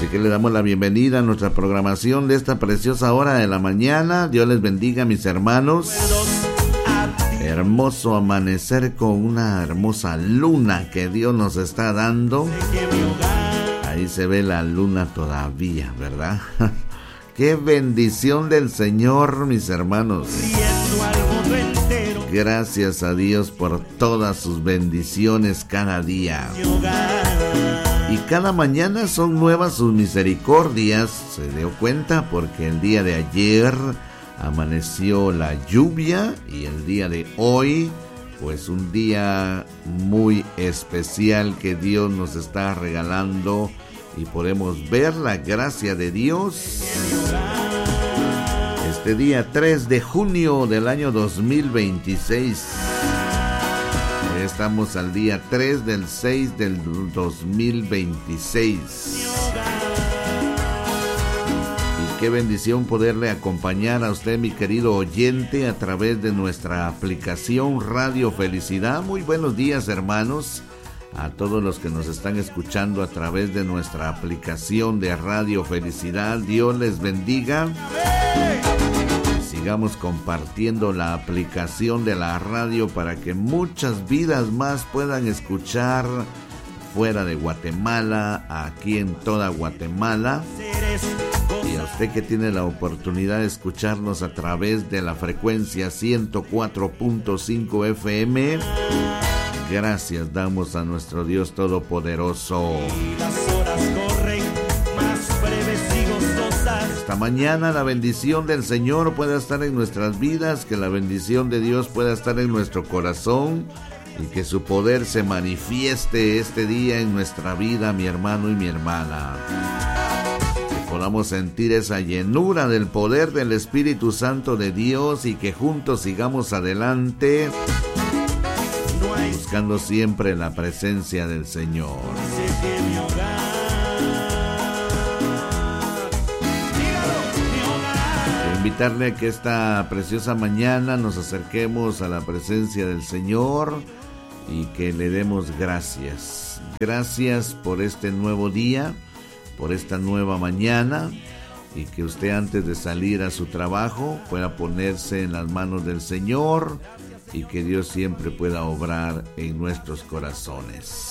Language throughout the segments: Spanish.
Así que le damos la bienvenida a nuestra programación de esta preciosa hora de la mañana. Dios les bendiga, mis hermanos. Hermoso amanecer con una hermosa luna que Dios nos está dando. Ahí se ve la luna todavía, ¿verdad? ¡Qué bendición del Señor, mis hermanos! Gracias a Dios por todas sus bendiciones cada día. Y cada mañana son nuevas sus misericordias. Se dio cuenta porque el día de ayer amaneció la lluvia y el día de hoy, pues un día muy especial que Dios nos está regalando y podemos ver la gracia de Dios. Este día 3 de junio del año 2026. Hoy estamos al día 3 del 6 del 2026. Y qué bendición poderle acompañar a usted, mi querido oyente, a través de nuestra aplicación Radio Felicidad. Muy buenos días, hermanos, a todos los que nos están escuchando a través de nuestra aplicación de Radio Felicidad. Dios les bendiga. Sigamos compartiendo la aplicación de la radio para que muchas vidas más puedan escuchar fuera de Guatemala, aquí en toda Guatemala. Y a usted que tiene la oportunidad de escucharnos a través de la frecuencia 104.5 FM, gracias damos a nuestro Dios Todopoderoso. Esta mañana la bendición del Señor pueda estar en nuestras vidas, que la bendición de Dios pueda estar en nuestro corazón y que su poder se manifieste este día en nuestra vida, mi hermano y mi hermana. Que podamos sentir esa llenura del poder del Espíritu Santo de Dios y que juntos sigamos adelante buscando siempre la presencia del Señor. Invitarle a que esta preciosa mañana nos acerquemos a la presencia del Señor y que le demos gracias. Gracias por este nuevo día, por esta nueva mañana, y que usted antes de salir a su trabajo pueda ponerse en las manos del Señor y que Dios siempre pueda obrar en nuestros corazones.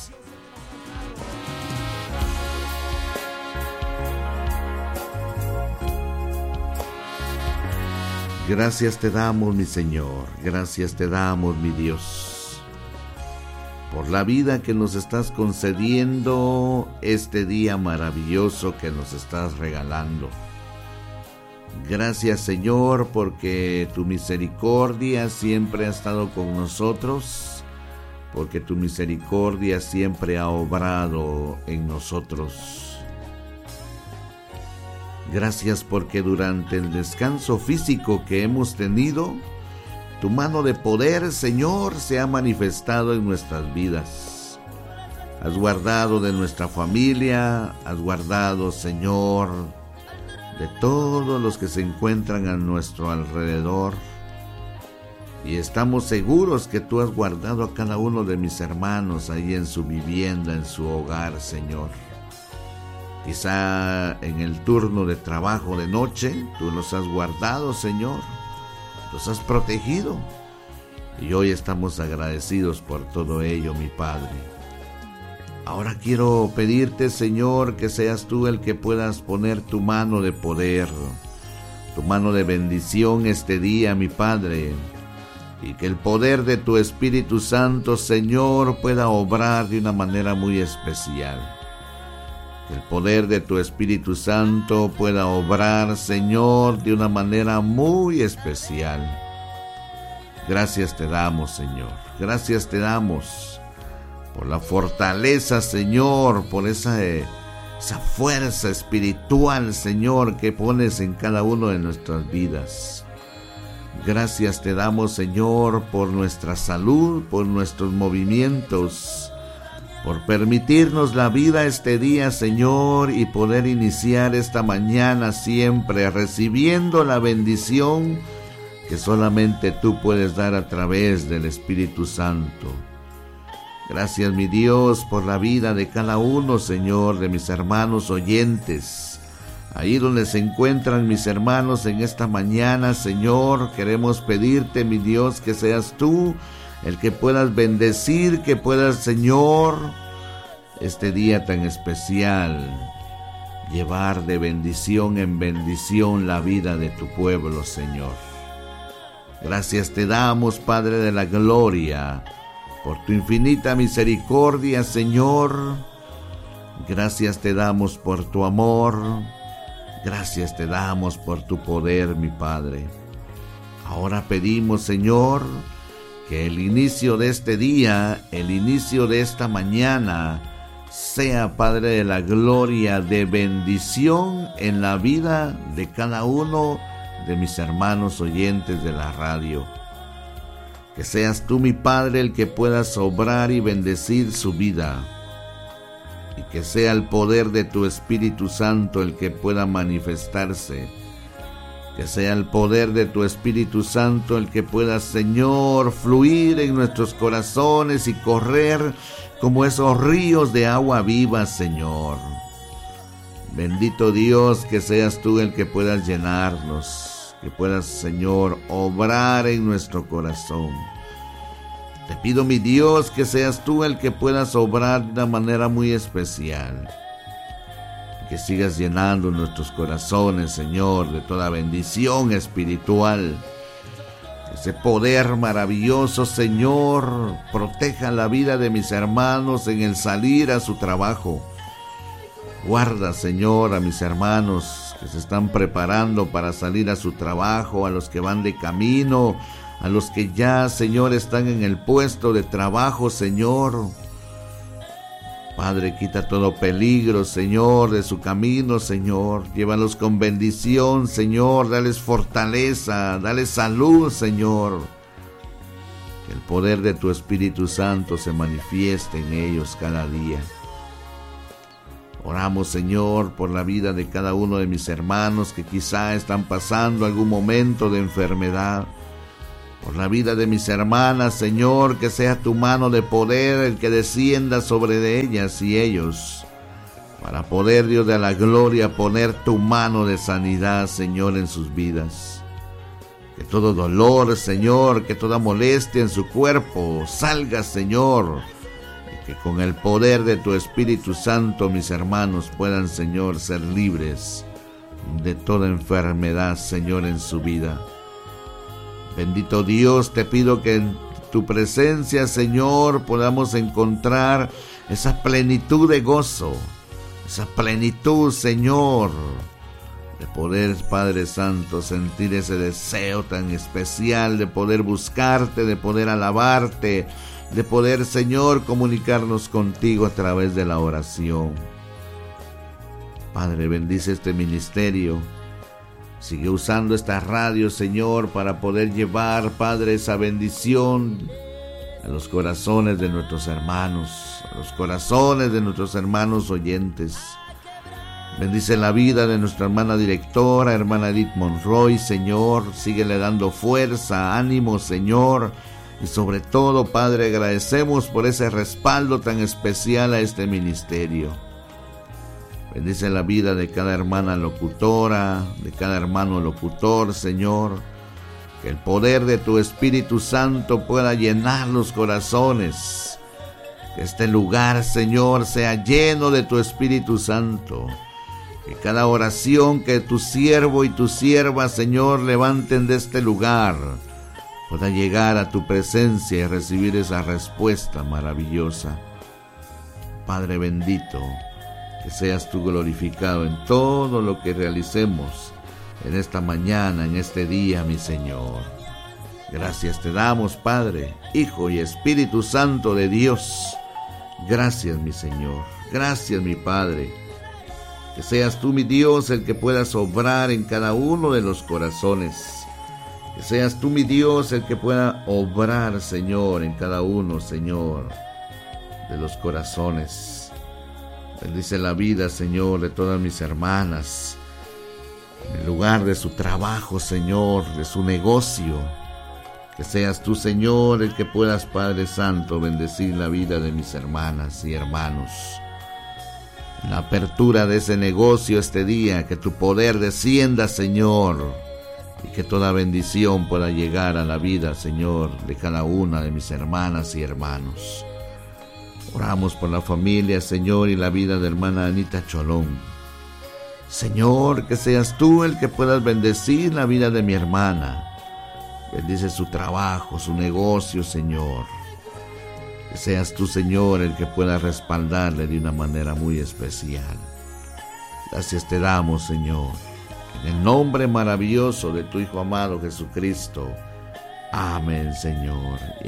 Gracias te damos, mi Señor, gracias te damos, mi Dios, por la vida que nos estás concediendo, este día maravilloso que nos estás regalando. Gracias, Señor, porque tu misericordia siempre ha estado con nosotros, porque tu misericordia siempre ha obrado en nosotros. Gracias porque durante el descanso físico que hemos tenido, tu mano de poder, Señor, se ha manifestado en nuestras vidas. Has guardado de nuestra familia, has guardado, Señor, de todos los que se encuentran a nuestro alrededor. Y estamos seguros que tú has guardado a cada uno de mis hermanos ahí en su vivienda, en su hogar, Señor. Quizá en el turno de trabajo de noche, tú los has guardado, Señor, los has protegido. Y hoy estamos agradecidos por todo ello, mi Padre. Ahora quiero pedirte, Señor, que seas tú el que puedas poner tu mano de poder, tu mano de bendición este día, mi Padre, y que el poder de tu Espíritu Santo, Señor, pueda obrar de una manera muy especial. Que el poder de tu Espíritu Santo pueda obrar, Señor, de una manera muy especial. Gracias te damos, Señor. Gracias te damos por la fortaleza, Señor, por esa fuerza espiritual, Señor, que pones en cada uno de nuestras vidas. Gracias te damos, Señor, por nuestra salud, por nuestros movimientos, por permitirnos la vida este día, Señor, y poder iniciar esta mañana siempre recibiendo la bendición que solamente tú puedes dar a través del Espíritu Santo. Gracias, mi Dios, por la vida de cada uno, Señor, de mis hermanos oyentes. Ahí donde se encuentran mis hermanos en esta mañana, Señor, queremos pedirte, mi Dios, que seas tú el que puedas bendecir, que puedas, Señor, este día tan especial, llevar de bendición en bendición la vida de tu pueblo, Señor. Gracias te damos, Padre de la gloria, por tu infinita misericordia, Señor. Gracias te damos por tu amor. Gracias te damos por tu poder, mi Padre. Ahora pedimos, Señor, que el inicio de este día, el inicio de esta mañana, sea, Padre de la gloria, de bendición en la vida de cada uno de mis hermanos oyentes de la radio. Que seas tú, mi Padre, el que puedas obrar y bendecir su vida. Y que sea el poder de tu Espíritu Santo el que pueda manifestarse. Que sea el poder de tu Espíritu Santo el que pueda, Señor, fluir en nuestros corazones y correr como esos ríos de agua viva, Señor. Bendito Dios, que seas tú el que puedas llenarnos, que puedas, Señor, obrar en nuestro corazón. Te pido, mi Dios, que seas tú el que puedas obrar de una manera muy especial. Que sigas llenando nuestros corazones, Señor, de toda bendición espiritual. Ese poder maravilloso, Señor, proteja la vida de mis hermanos en el salir a su trabajo. Guarda, Señor, a mis hermanos que se están preparando para salir a su trabajo, a los que van de camino, a los que ya, Señor, están en el puesto de trabajo, Señor. Padre, quita todo peligro, Señor, de su camino, Señor. Llévalos con bendición, Señor. Dales fortaleza, dales salud, Señor. Que el poder de tu Espíritu Santo se manifieste en ellos cada día. Oramos, Señor, por la vida de cada uno de mis hermanos que quizá están pasando algún momento de enfermedad. Por la vida de mis hermanas, Señor, que sea tu mano de poder el que descienda sobre ellas y ellos, para poder, Dios de la gloria, poner tu mano de sanidad, Señor, en sus vidas. Que todo dolor, Señor, que toda molestia en su cuerpo salga, Señor, y que con el poder de tu Espíritu Santo mis hermanos puedan, Señor, ser libres de toda enfermedad, Señor, en su vida. Bendito Dios, te pido que en tu presencia, Señor, podamos encontrar esa plenitud de gozo, esa plenitud, Señor, de poder, Padre Santo, sentir ese deseo tan especial de poder buscarte, de poder alabarte, de poder, Señor, comunicarnos contigo a través de la oración. Padre, bendice este ministerio. Sigue usando esta radio, Señor, para poder llevar, Padre, esa bendición a los corazones de nuestros hermanos, a los corazones de nuestros hermanos oyentes. Bendice la vida de nuestra hermana directora, hermana Edith Monroy, Señor. Síguele dando fuerza, ánimo, Señor. Y sobre todo, Padre, agradecemos por ese respaldo tan especial a este ministerio. Bendice la vida de cada hermana locutora, de cada hermano locutor, Señor. Que el poder de tu Espíritu Santo pueda llenar los corazones. Que este lugar, Señor, sea lleno de tu Espíritu Santo. Que cada oración que tu siervo y tu sierva, Señor, levanten de este lugar, pueda llegar a tu presencia y recibir esa respuesta maravillosa. Padre bendito, que seas tú glorificado en todo lo que realicemos en esta mañana, en este día, mi Señor. Gracias te damos, Padre, Hijo y Espíritu Santo de Dios. Gracias, mi Señor. Gracias, mi Padre. Que seas tú, mi Dios, el que puedas obrar en cada uno de los corazones. Que seas tú, mi Dios, el que pueda obrar, Señor, en cada uno, Señor, de los corazones. Bendice la vida, Señor, de todas mis hermanas, en el lugar de su trabajo, Señor, de su negocio. Que seas tú, Señor, el que puedas, Padre Santo, bendecir la vida de mis hermanas y hermanos. En la apertura de ese negocio este día, que tu poder descienda, Señor, y que toda bendición pueda llegar a la vida, Señor, de cada una de mis hermanas y hermanos. Oramos por la familia, Señor, y la vida de hermana Anita Cholón. Señor, que seas tú el que puedas bendecir la vida de mi hermana. Bendice su trabajo, su negocio, Señor. Que seas tú, Señor, el que pueda respaldarle de una manera muy especial. Gracias te damos, Señor. En el nombre maravilloso de tu Hijo amado Jesucristo. Amén, Señor.